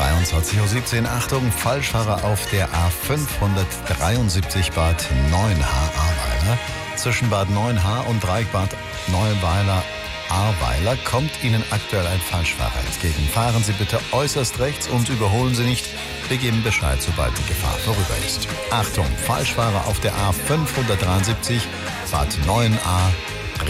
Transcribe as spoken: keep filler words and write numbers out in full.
dreiundzwanzig Uhr siebzehn. Achtung, Falschfahrer auf der A fünfhundertdreiundsiebzig Bad Neuenahr-Ahrweiler. Zwischen Bad Neuenahr und Dreieckbad Neuweiler-Ahrweiler kommt Ihnen aktuell ein Falschfahrer entgegen. Fahren Sie bitte äußerst rechts und überholen Sie nicht. Wir geben Bescheid, sobald die Gefahr vorüber ist. Achtung, Falschfahrer auf der A fünfhundertdreiundsiebzig Bad Neuenahr-Ahrweiler.